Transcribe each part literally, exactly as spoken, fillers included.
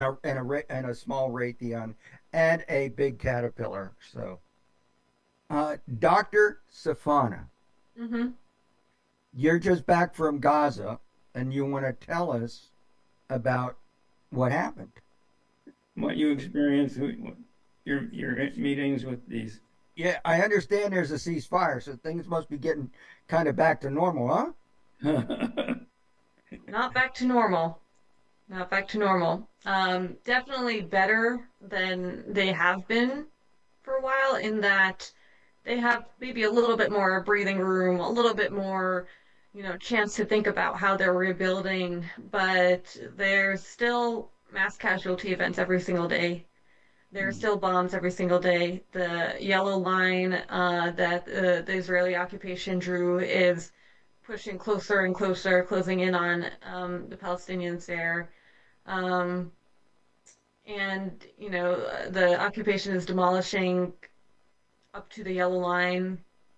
a, and a ra- and a small Raytheon and a big Caterpillar. So, uh, Doctor Safana, Hmm. you're just back from Gaza, and you want to tell us about what happened. What you experience, your your meetings with these. Yeah, I understand there's a ceasefire, so things must be getting kind of back to normal, huh? Not back to normal. Not back to normal. Um, definitely better than they have been for a while in that they have maybe a little bit more breathing room, a little bit more, you know, chance to think about how they're rebuilding, but there's still mass casualty events every single day. There are still bombs every single day. The yellow line uh, that uh, the Israeli occupation drew is pushing closer and closer, closing in on um, the Palestinians there. Um, and, you know, the occupation is demolishing up to the yellow line,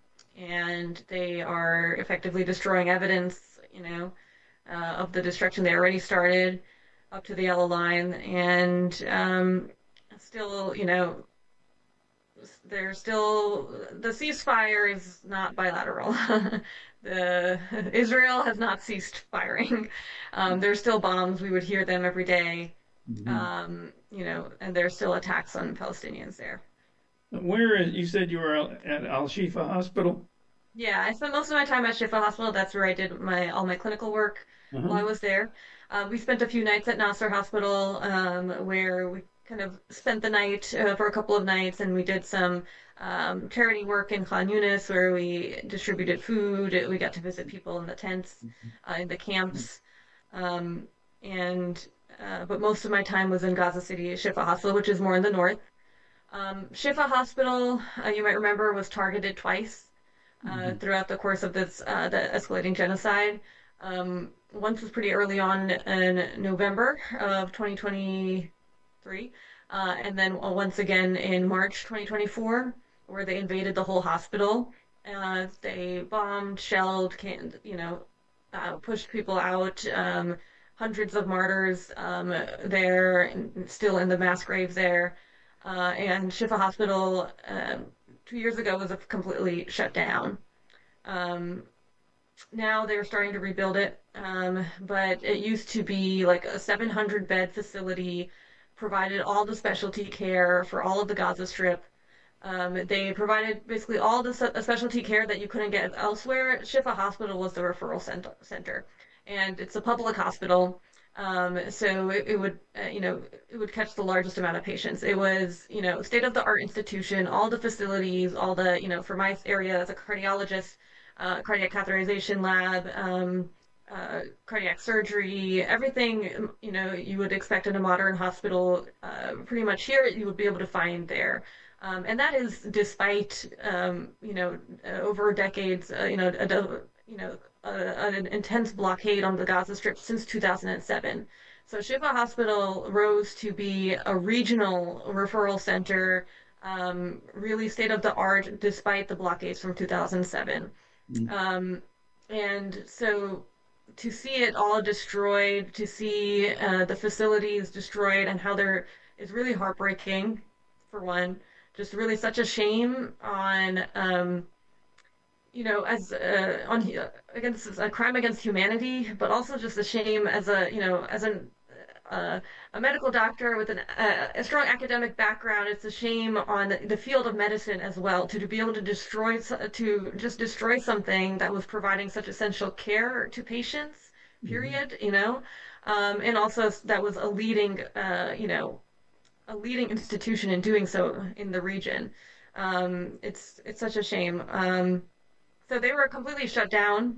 and they are effectively destroying evidence, you know, uh, of the destruction they already started up to the yellow line. And um, still, you know, there's still the ceasefire is not bilateral. the Israel has not ceased firing. Um, there's still bombs. We would hear them every day. Mhm. Um, you know, and there's still attacks on Palestinians there. Where is, you said you were at Al Shifa Hospital? Yeah, I spent most of my time at Shifa Hospital. That's where I did my all my clinical work while I Uh-huh. was there. Uh, we spent a few nights at Nasser Hospital, um, where we kind of spent the night uh, for a couple of nights, and we did some um, charity work in Khan Yunis, where we distributed food. We got to visit people in the tents, uh, in the camps, um, and uh, but most of my time was in Gaza City Shifa Hospital, which is more in the north. Um, Shifa Hospital, uh, you might remember, was targeted twice uh, Mhm. throughout the course of this uh, the escalating genocide. Um, once was pretty early on in November of twenty twenty-three, uh, and then once again in March twenty twenty-four, where they invaded the whole hospital. Uh, they bombed, shelled, can, you know, uh, pushed people out. Um, hundreds of martyrs um, there, still in the mass graves there. Uh, and Shifa Hospital um, two years ago was completely shut down. Um, Now they're starting to rebuild it, um, but it used to be like a seven hundred bed facility, provided all the specialty care for all of the Gaza Strip. Um, they provided basically all the specialty care that you couldn't get elsewhere. Shifa Hospital was the referral center, and it's a public hospital. Um, so it, it would, uh, you know, it would catch the largest amount of patients. It was, you know, state of the art institution, all the facilities, all the, you know, for my area as a cardiologist, uh, cardiac catheterization lab, um, uh, cardiac surgery, everything, you know, you would expect in a modern hospital, uh, pretty much here you would be able to find there. Um, and that is despite, um, you know, uh, over decades, uh, you know, a, you know, uh, an intense blockade on the Gaza Strip since two thousand seven. So Shifa Hospital rose to be a regional referral center, um, really state of the art, despite the blockades from two thousand seven. Mhm. Um, and so to see it all destroyed, to see uh, the facilities destroyed, and how there is really heartbreaking, for one. Just really such a shame on, um, you know, as uh, on against a crime against humanity, but also just a shame as a, you know, as an uh, a medical doctor with an, uh, a strong academic background. It's a shame on the, the field of medicine as well to, to be able to destroy to just destroy something that was providing such essential care to patients. Mhm. Period. You know, um, and also that was a leading, uh, you know, a leading institution in doing so in the region. Um, it's it's such a shame. Um, so they were completely shut down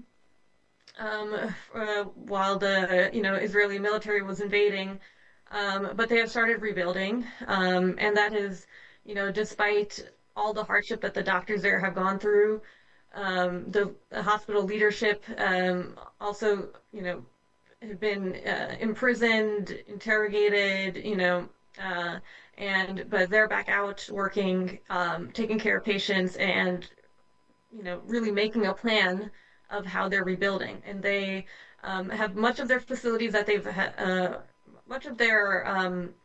um, uh, while the you know Israeli military was invading, um, but they have started rebuilding, um, and that is you know despite all the hardship that the doctors there have gone through. Um, the, the hospital leadership um, also you know have been uh, imprisoned, interrogated, you know, uh, and but they're back out working, um, taking care of patients, and you know, really making a plan of how they're rebuilding. And they um, have much of their facilities that they've uh, much of their um,